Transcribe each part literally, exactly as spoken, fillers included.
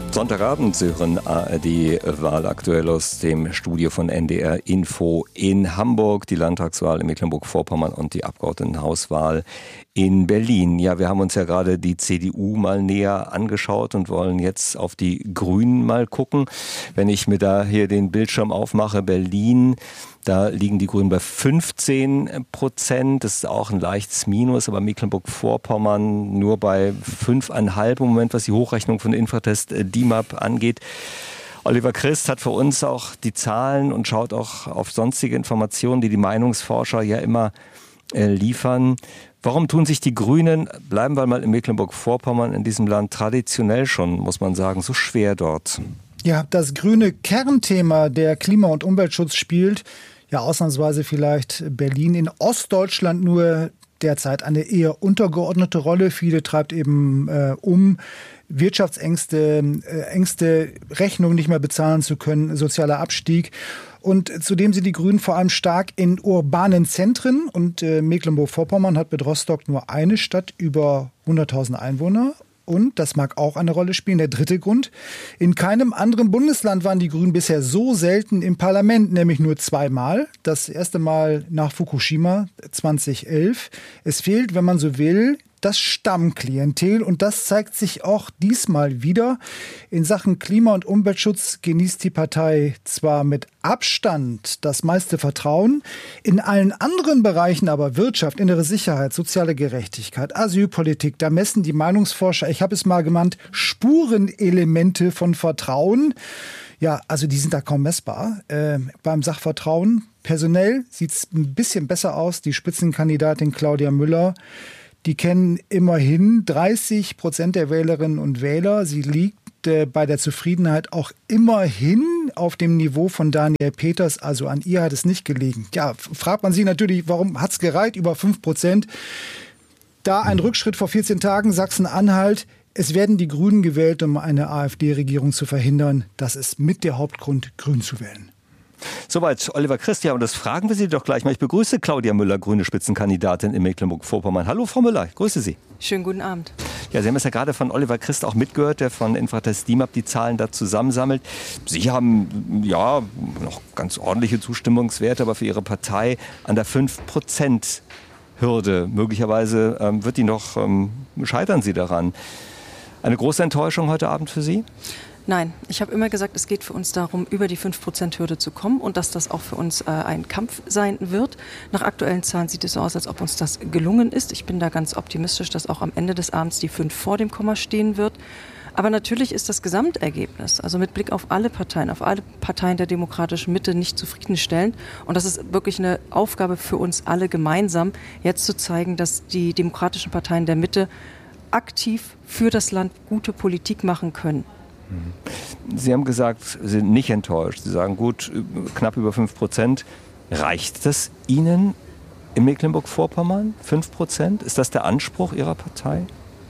Sonntagabend, Sie hören A R D Wahlaktuell aus dem Studio von N D R Info in Hamburg. Die Landtagswahl in Mecklenburg-Vorpommern und die Abgeordnetenhauswahl in Berlin. Ja, wir haben uns ja gerade die C D U mal näher angeschaut und wollen jetzt auf die Grünen mal gucken. Wenn ich mir da hier den Bildschirm aufmache, Berlin, da liegen die Grünen bei fünfzehn Prozent. Das ist auch ein leichtes Minus, aber Mecklenburg-Vorpommern nur bei fünf Komma fünf im Moment, was die Hochrechnung von Infratest D I M A P angeht. Oliver Christ hat für uns auch die Zahlen und schaut auch auf sonstige Informationen, die die Meinungsforscher ja immer äh, liefern. Warum tun sich die Grünen, bleiben wir mal in Mecklenburg-Vorpommern, in diesem Land traditionell schon, muss man sagen, so schwer dort? Ja, das grüne Kernthema, der Klima- und Umweltschutz, spielt ja ausnahmsweise vielleicht Berlin in Ostdeutschland nur derzeit eine eher untergeordnete Rolle. Viele treibt eben äh, um Wirtschaftsängste, äh, Ängste, Rechnungen nicht mehr bezahlen zu können, sozialer Abstieg. Und zudem sind die Grünen vor allem stark in urbanen Zentren. Und äh, Mecklenburg-Vorpommern hat mit Rostock nur eine Stadt über hunderttausend Einwohner. Und, das mag auch eine Rolle spielen, der dritte Grund: In keinem anderen Bundesland waren die Grünen bisher so selten im Parlament, nämlich nur zweimal. Das erste Mal nach Fukushima zweitausendelf. Es fehlt, wenn man so will, das Stammklientel, und das zeigt sich auch diesmal wieder. In Sachen Klima- und Umweltschutz genießt die Partei zwar mit Abstand das meiste Vertrauen, in allen anderen Bereichen aber, Wirtschaft, innere Sicherheit, soziale Gerechtigkeit, Asylpolitik, da messen die Meinungsforscher, ich habe es mal genannt, Spurenelemente von Vertrauen. Ja, also die sind da kaum messbar. Äh, beim Sachvertrauen personell sieht es ein bisschen besser aus. Die Spitzenkandidatin Claudia Müller, die kennen immerhin dreißig Prozent der Wählerinnen und Wähler. Sie liegt äh, bei der Zufriedenheit auch immerhin auf dem Niveau von Daniel Peters. Also an ihr hat es nicht gelegen. Ja, fragt man sich natürlich, warum hat es gereicht? Über fünf Prozent. Da ein Rückschritt vor vierzehn Tagen, Sachsen-Anhalt. Es werden die Grünen gewählt, um eine AfD-Regierung zu verhindern. Das ist mit der Hauptgrund, Grün zu wählen. Soweit Oliver Christ. Ja, und das fragen wir Sie doch gleich mal. Ich begrüße Claudia Müller, grüne Spitzenkandidatin in Mecklenburg-Vorpommern. Hallo, Frau Müller, ich grüße Sie. Schönen guten Abend. Ja, Sie haben es ja gerade von Oliver Christ auch mitgehört, der von Infratest D I M A P die Zahlen da zusammensammelt. Sie haben ja noch ganz ordentliche Zustimmungswerte, aber für Ihre Partei an der fünf Prozent Hürde. Möglicherweise ähm, wird die noch, ähm, scheitern Sie daran. Eine große Enttäuschung heute Abend für Sie? Nein, ich habe immer gesagt, es geht für uns darum, über die fünf Prozent Hürde zu kommen und dass das auch für uns äh, ein Kampf sein wird. Nach aktuellen Zahlen sieht es so aus, als ob uns das gelungen ist. Ich bin da ganz optimistisch, dass auch am Ende des Abends die fünf vor dem Komma stehen wird. Aber natürlich ist das Gesamtergebnis, also mit Blick auf alle Parteien, auf alle Parteien der demokratischen Mitte, nicht zufriedenstellend. Und das ist wirklich eine Aufgabe für uns alle gemeinsam, jetzt zu zeigen, dass die demokratischen Parteien der Mitte aktiv für das Land gute Politik machen können. Sie haben gesagt, Sie sind nicht enttäuscht. Sie sagen, gut, knapp über fünf Prozent. Reicht das Ihnen in Mecklenburg-Vorpommern? fünf Prozent? Ist das der Anspruch Ihrer Partei?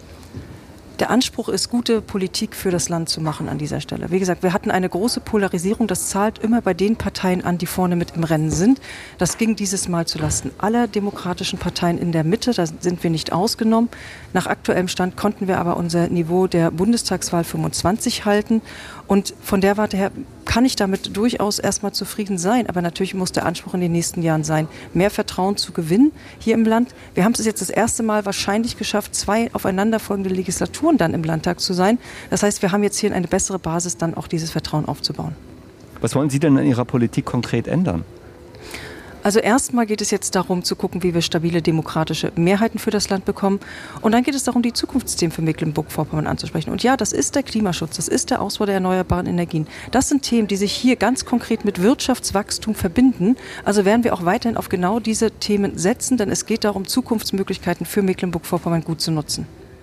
Der Anspruch ist, gute Politik für das Land zu machen an dieser Stelle. Wie gesagt, wir hatten eine große Polarisierung. Das zahlt immer bei den Parteien an, die vorne mit im Rennen sind. Das ging dieses Mal zulasten aller demokratischen Parteien in der Mitte. Da sind wir nicht ausgenommen. Nach aktuellem Stand konnten wir aber unser Niveau der Bundestagswahl fünfundzwanzig halten. Und von der Warte her kann ich damit durchaus erstmal zufrieden sein. Aber natürlich muss der Anspruch in den nächsten Jahren sein, mehr Vertrauen zu gewinnen hier im Land. Wir haben es jetzt das erste Mal wahrscheinlich geschafft, zwei aufeinanderfolgende Legislaturen dann im Landtag zu sein. Das heißt, wir haben jetzt hier eine bessere Basis, dann auch dieses Vertrauen aufzubauen. Was wollen Sie denn in Ihrer Politik konkret ändern? Also erstmal geht es jetzt darum zu gucken, wie wir stabile demokratische Mehrheiten für das Land bekommen. Und dann geht es darum, die Zukunftsthemen für Mecklenburg-Vorpommern anzusprechen. Und ja, das ist der Klimaschutz, das ist der Ausbau der erneuerbaren Energien. Das sind Themen, die sich hier ganz konkret mit Wirtschaftswachstum verbinden. Also werden wir auch weiterhin auf genau diese Themen setzen, denn es geht darum, Zukunftsmöglichkeiten für Mecklenburg-Vorpommern gut zu nutzen.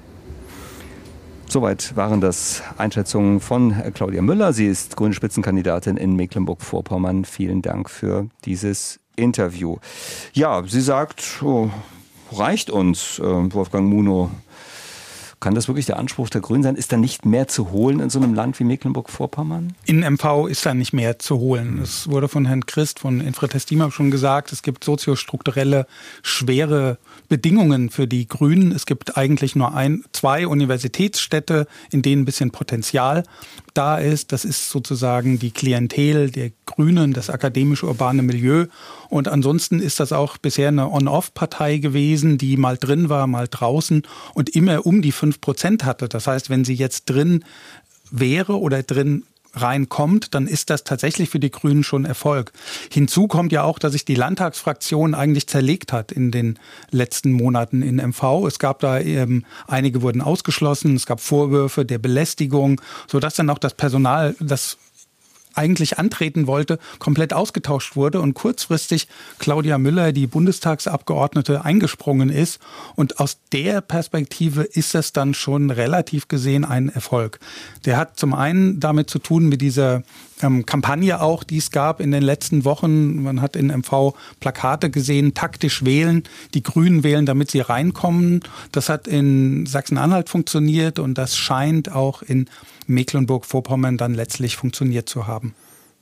Soweit waren das Einschätzungen von Claudia Müller. Sie ist grüne Spitzenkandidatin in Mecklenburg-Vorpommern. Vielen Dank für dieses Interview. Ja, sie sagt, oh, reicht uns, äh, Wolfgang Munow. Kann das wirklich der Anspruch der Grünen sein? Ist da nicht mehr zu holen in so einem Land wie Mecklenburg-Vorpommern? In M V ist da nicht mehr zu holen. Es wurde von Herrn Christ von Infratest DIMAP schon gesagt, es gibt soziostrukturelle, schwere Bedingungen für die Grünen. Es gibt eigentlich nur ein, zwei Universitätsstädte, in denen ein bisschen Potenzial da ist. Das ist sozusagen die Klientel der Grünen, das akademisch-urbane Milieu. Und ansonsten ist das auch bisher eine On-Off-Partei gewesen, die mal drin war, mal draußen und immer um die fünf Prozent hatte. Das heißt, wenn sie jetzt drin wäre oder drin reinkommt, dann ist das tatsächlich für die Grünen schon Erfolg. Hinzu kommt ja auch, dass sich die Landtagsfraktion eigentlich zerlegt hat in den letzten Monaten in M V. Es gab da ähm, einige wurden ausgeschlossen, es gab Vorwürfe der Belästigung, sodass dann auch das Personal, das eigentlich antreten wollte, komplett ausgetauscht wurde und kurzfristig Claudia Müller, die Bundestagsabgeordnete, eingesprungen ist. Und aus der Perspektive ist das dann schon relativ gesehen ein Erfolg. Der hat zum einen damit zu tun mit dieser ähm, Kampagne auch, die es gab in den letzten Wochen. Man hat in M V Plakate gesehen, taktisch wählen, die Grünen wählen, damit sie reinkommen. Das hat in Sachsen-Anhalt funktioniert und das scheint auch in Mecklenburg-Vorpommern dann letztlich funktioniert zu haben.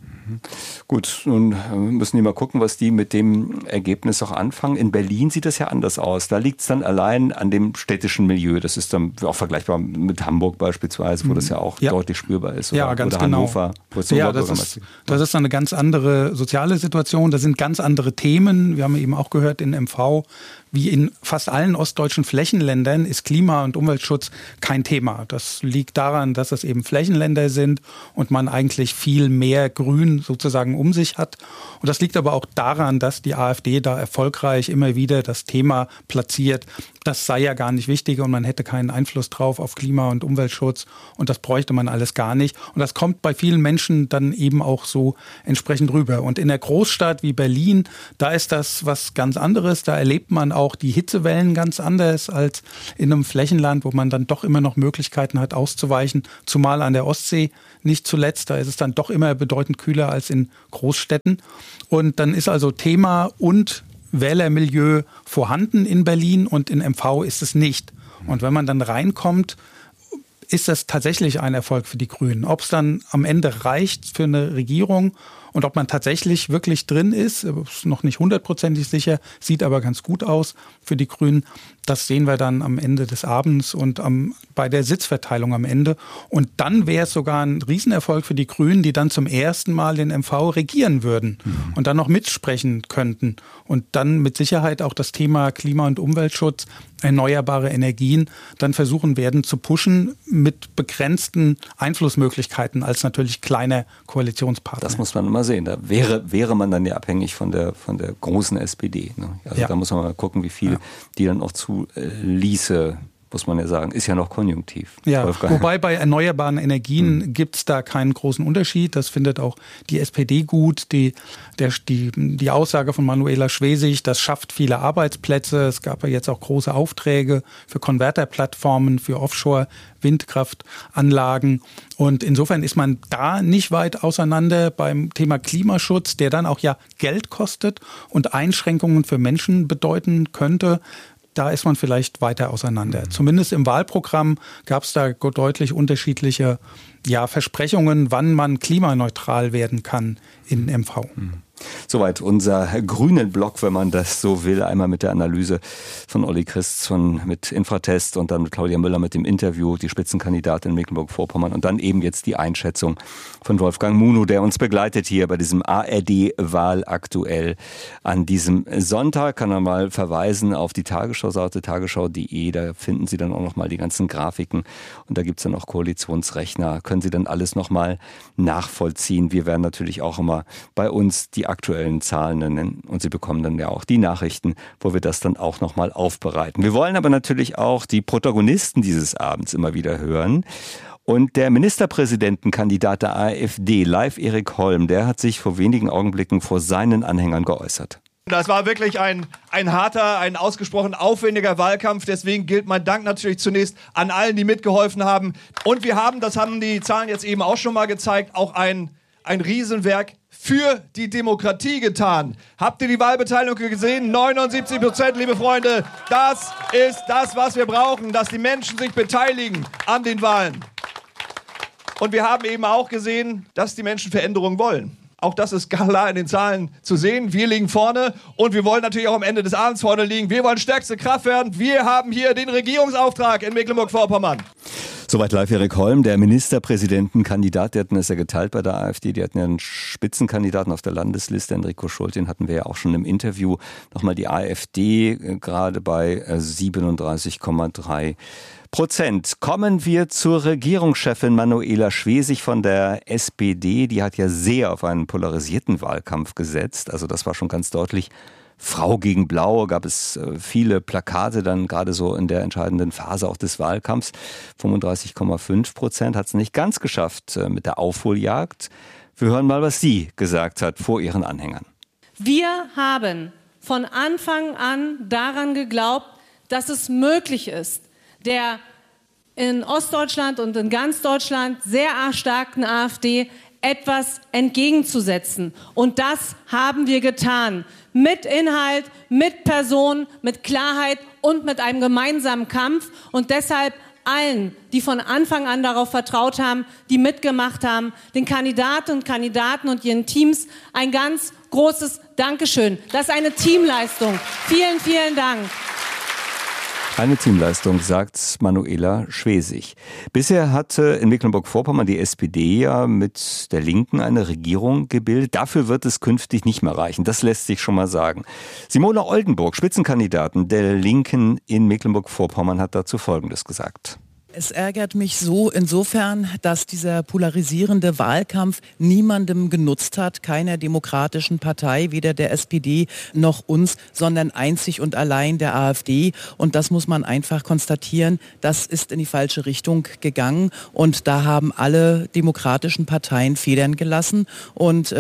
Gut, nun müssen wir mal gucken, was die mit dem Ergebnis auch anfangen. In Berlin sieht das ja anders aus. Da liegt es dann allein an dem städtischen Milieu. Das ist dann auch vergleichbar mit Hamburg beispielsweise, wo das ja auch ja. deutlich spürbar ist. Oder, ja, ganz oder genau. Hannover. Ja, das ist, das ist eine ganz andere soziale Situation. Das sind ganz andere Themen. Wir haben eben auch gehört in M V, wie in fast allen ostdeutschen Flächenländern ist Klima- und Umweltschutz kein Thema. Das liegt daran, dass es eben Flächenländer sind und man eigentlich viel mehr Grün sozusagen um sich hat. Und das liegt aber auch daran, dass die AfD da erfolgreich immer wieder das Thema platziert. Das sei ja gar nicht wichtig und man hätte keinen Einfluss drauf auf Klima- und Umweltschutz und das bräuchte man alles gar nicht. Und das kommt bei vielen Menschen dann eben auch so entsprechend rüber. Und in der Großstadt wie Berlin, da ist das was ganz anderes. Da erlebt man auch die Hitzewellen ganz anders als in einem Flächenland, wo man dann doch immer noch Möglichkeiten hat auszuweichen. Zumal an der Ostsee nicht zuletzt. Da ist es dann doch immer bedeutend kühler als in Großstädten. Und dann ist also Thema und Wählermilieu vorhanden in Berlin und in M V ist es nicht. Und wenn man dann reinkommt, ist das tatsächlich ein Erfolg für die Grünen. Ob es dann am Ende reicht für eine Regierung und ob man tatsächlich wirklich drin ist, ist noch nicht hundertprozentig sicher, sieht aber ganz gut aus für die Grünen. Das sehen wir dann am Ende des Abends und am, bei der Sitzverteilung am Ende. Und dann wäre es sogar ein Riesenerfolg für die Grünen, die dann zum ersten Mal den M V regieren würden mhm. und dann noch mitsprechen könnten. Und dann mit Sicherheit auch das Thema Klima- und Umweltschutz, erneuerbare Energien dann versuchen werden zu pushen mit begrenzten Einflussmöglichkeiten als natürlich kleiner Koalitionspartner. Das muss man mal sehen. Da wäre, wäre man dann ja abhängig von der, von der großen S P D. Ne? Also ja. da muss man mal gucken, wie viel ja. die dann auch zu äh, ließe, muss man ja sagen, ist ja noch konjunktiv. Ja, wobei bei erneuerbaren Energien hm. gibt es da keinen großen Unterschied. Das findet auch die S P D gut. Die, der, die, die Aussage von Manuela Schwesig, das schafft viele Arbeitsplätze. Es gab ja jetzt auch große Aufträge für Konverterplattformen, für Offshore-Windkraftanlagen. Und insofern ist man da nicht weit auseinander beim Thema Klimaschutz, der dann auch ja Geld kostet und Einschränkungen für Menschen bedeuten könnte. Da ist man vielleicht weiter auseinander. Mhm. Zumindest im Wahlprogramm gab es da deutlich unterschiedliche ja, Versprechungen, wann man klimaneutral werden kann in M V. Mhm. Soweit unser grünen Block, wenn man das so will. Einmal mit der Analyse von Olli Christ von, mit Infratest und dann mit Claudia Müller mit dem Interview, die Spitzenkandidatin in Mecklenburg-Vorpommern und dann eben jetzt die Einschätzung von Wolfgang Munow, der uns begleitet hier bei diesem A R D-Wahl aktuell an diesem Sonntag. Kann man mal verweisen auf die Tagesschau-Seite tagesschau punkt de. Da finden Sie dann auch nochmal die ganzen Grafiken und da gibt es dann auch Koalitionsrechner. Können Sie dann alles nochmal nachvollziehen. Wir werden natürlich auch immer bei uns die aktuellen Zahlen nennen und Sie bekommen dann ja auch die Nachrichten, wo wir das dann auch nochmal aufbereiten. Wir wollen aber natürlich auch die Protagonisten dieses Abends immer wieder hören. Und der Ministerpräsidentenkandidat der AfD, Leif Erik Holm, der hat sich vor wenigen Augenblicken vor seinen Anhängern geäußert. Das war wirklich ein, ein harter, ein ausgesprochen aufwendiger Wahlkampf. Deswegen gilt mein Dank natürlich zunächst an allen, die mitgeholfen haben. Und wir haben, das haben die Zahlen jetzt eben auch schon mal gezeigt, auch ein ein Riesenwerk für die Demokratie getan. Habt ihr die Wahlbeteiligung gesehen? neunundsiebzig Prozent, liebe Freunde. Das ist das, was wir brauchen, dass die Menschen sich beteiligen an den Wahlen. Und wir haben eben auch gesehen, dass die Menschen Veränderungen wollen. Auch das ist klar in den Zahlen zu sehen. Wir liegen vorne und wir wollen natürlich auch am Ende des Abends vorne liegen. Wir wollen stärkste Kraft werden. Wir haben hier den Regierungsauftrag in Mecklenburg-Vorpommern. Soweit live Erik Holm, der Ministerpräsidentenkandidat. Die hatten es ja geteilt bei der AfD. Die hatten ja einen Spitzenkandidaten auf der Landesliste. Enrico Schulte, den hatten wir ja auch schon im Interview. Nochmal die AfD gerade bei siebenunddreißig Komma drei Prozent. Kommen wir zur Regierungschefin Manuela Schwesig von der S P D. Die hat ja sehr auf einen polarisierten Wahlkampf gesetzt. Also das war schon ganz deutlich. Frau gegen Blau, gab es viele Plakate dann gerade so in der entscheidenden Phase auch des Wahlkampfs. fünfunddreißig Komma fünf Prozent hat es nicht ganz geschafft mit der Aufholjagd. Wir hören mal, was sie gesagt hat vor ihren Anhängern. Wir haben von Anfang an daran geglaubt, dass es möglich ist, der in Ostdeutschland und in ganz Deutschland sehr erstarkten AfD etwas entgegenzusetzen. Und das haben wir getan. Mit Inhalt, mit Person, mit Klarheit und mit einem gemeinsamen Kampf. Und deshalb allen, die von Anfang an darauf vertraut haben, die mitgemacht haben, den Kandidaten und Kandidaten und ihren Teams ein ganz großes Dankeschön. Das ist eine Teamleistung. Vielen, vielen Dank. Eine Teamleistung, sagt Manuela Schwesig. Bisher hatte in Mecklenburg-Vorpommern die S P D ja mit der Linken eine Regierung gebildet. Dafür wird es künftig nicht mehr reichen. Das lässt sich schon mal sagen. Simone Oldenburg, Spitzenkandidatin der Linken in Mecklenburg-Vorpommern, hat dazu Folgendes gesagt. Es ärgert mich so insofern, dass dieser polarisierende Wahlkampf niemandem genutzt hat, keiner demokratischen Partei, weder der S P D noch uns, sondern einzig und allein der AfD. Und das muss man einfach konstatieren, das ist in die falsche Richtung gegangen. Und da haben alle demokratischen Parteien Federn gelassen. Und